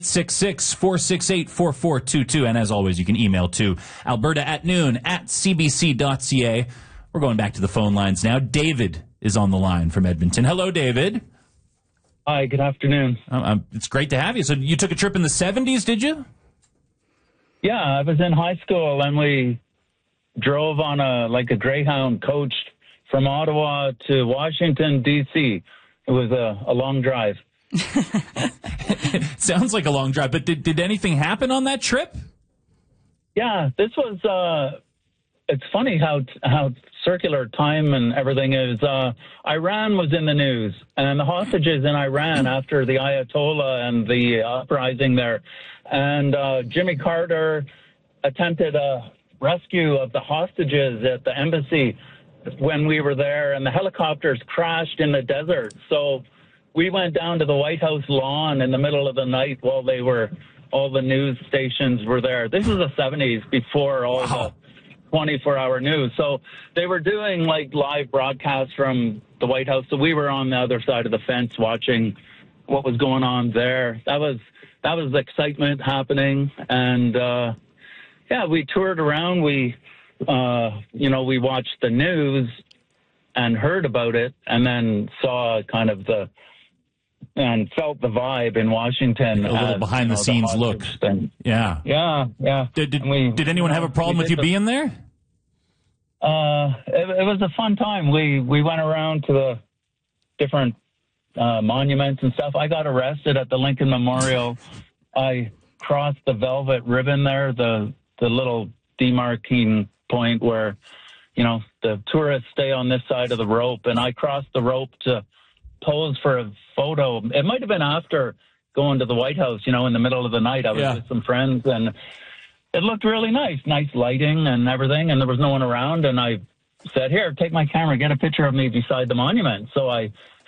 866-468-4422. And as always, you can email to alberta@noon@cbc.ca. We're going back to the phone lines now. David is on the line from Edmonton. Hello, David. Hi, good afternoon. It's great to have you. So you took a trip in the 70s, did you? Yeah, I was in high school and we drove on a Greyhound coach from Ottawa to Washington, D.C. It was a long drive. Sounds like a long drive, but did anything happen on that trip? Yeah, this was, it's funny how circular time and everything is. Iran was in the news, and the hostages in Iran after the Ayatollah and the uprising there. And Jimmy Carter attempted a rescue of the hostages at the embassy when we were there, and the helicopters crashed in the desert. So we went down to the White House lawn in the middle of the night while all the news stations were there. This is the 70s, before all the 24-hour news. So they were doing live broadcasts from the White House. So we were on the other side of the fence watching what was going on there. That was excitement happening. And, we toured around. We watched the news and heard about it, and then saw and felt the vibe in Washington. A little behind the scenes look. Yeah. Did anyone have a problem with you being there? It was a fun time. We went around to the different monuments and stuff. I got arrested at the Lincoln Memorial. I crossed the velvet ribbon there, the little demarcating point where, the tourists stay on this side of the rope, and I crossed the rope to pose for a photo. It might have been after going to the White House, in the middle of the night. I was with some friends, and it looked really nice lighting and everything, and there was no one around. And I said, here, take my camera, get a picture of me beside the monument. So I